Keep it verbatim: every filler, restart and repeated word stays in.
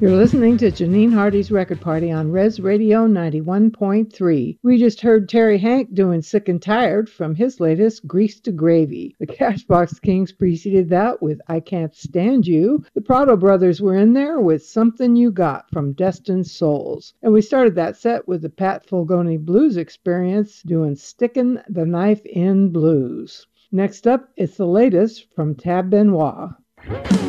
You're listening to Janine Hardy's Record Party on Res Radio ninety-one point three. We just heard Terry Hank doing Sick and Tired from his latest Grease to Gravy. The Cashbox Kings preceded that with I Can't Stand You. The Prado Brothers were in there with Something You Got from Destined Souls. And we started that set with the Pat Fulgoni Blues Experience doing Stickin' the Knife in Blues. Next up, it's the latest from Tab Benoit.